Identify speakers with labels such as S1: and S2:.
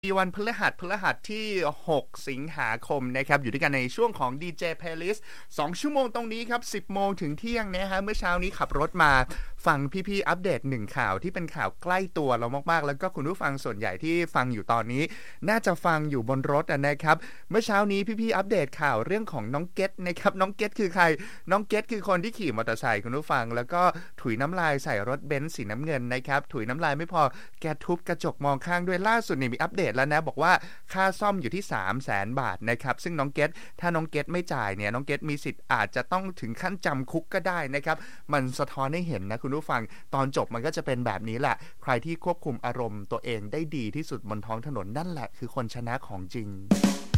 S1: วันพฤหัสที่6สิงหาคมนะครับอยู่ด้วยกันในช่วงของ DJ Playlist 2 ชั่วโมงตรงนี้ครับ 10 โมงถึงเที่ยงนะฮะเมื่อเช้านี้ขับรถมาฟังพี่ๆอัปเดต1ข่าวที่เป็นข่าวใกล้ตัวเรามากๆแล้วก็คุณผู้ฟังส่วนใหญ่ที่ฟังอยู่ตอนนี้น่าจะฟังอยู่บนรถนะครับเมื่อเช้านี้พี่ๆอัปเดตข่าวเรื่องของน้องเกตนะครับน้องเกตคือใครน้องเกตคือคนที่ขี่มอเตอร์ไซค์คุณผู้ฟังแล้วก็ถุยน้ำลายใส่รถเบนซ์สีน้ำเงินนะครับถุยน้ำลายไม่พอแกทุบกระจกมองข้างด้วยล่าสุดนี่มีอัปเดตแล้วนะบอกว่าค่าซ่อมอยู่ที่ 300,000 บาทนะครับซึ่งน้องเกตถ้าน้องเกตไม่จ่ายเนี่ยน้องเกตมีสิทธิ์อาจจะต้องถึงขั้นจำคุกก็ได้นะครับมันสะท้อนให้เห็นนะคุณผู้ฟังตอนจบมันก็จะเป็นแบบนี้แหละใครที่ควบคุมอารมณ์ตัวเองได้ดีที่สุดบนท้องถนนนั่นแหละคือคนชนะของจริง